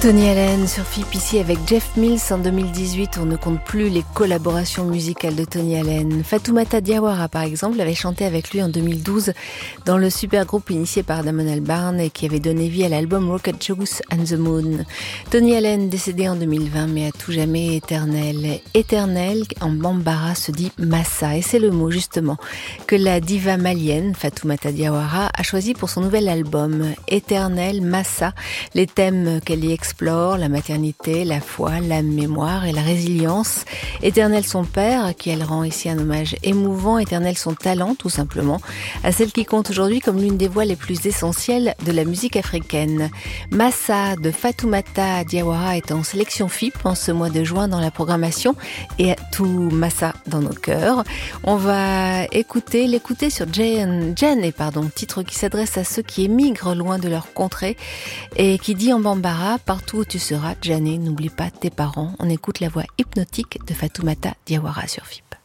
Tony Allen sur FIP ici avec Jeff Mills en 2018. On ne compte plus les collaborations musicales de Tony Allen. Fatoumata Diawara par exemple avait chanté avec lui en 2012 dans le super groupe initié par Damon Albarn et qui avait donné vie à l'album Rocket Juice and the Moon. Tony Allen décédé en 2020 mais à tout jamais éternel. Éternel en bambara se dit Massa et c'est le mot justement que la diva malienne Fatoumata Diawara a choisi pour son nouvel album. Éternel, Massa, les thèmes qu'elle y explore, la maternité, la foi, la mémoire et la résilience. Éternel son père, qui elle rend ici un hommage émouvant. Éternel son talent, tout simplement, à celle qui compte aujourd'hui comme l'une des voix les plus essentielles de la musique africaine. Massa de Fatoumata Diawara est en sélection FIP en ce mois de juin dans la programmation et tout Massa dans nos cœurs. On va l'écouter sur Jane, titre qui s'adresse à ceux qui émigrent loin de leur contrée et qui dit en bambara: partout où tu seras, Djané, n'oublie pas tes parents. On écoute la voix hypnotique de Fatoumata Diawara sur FIP.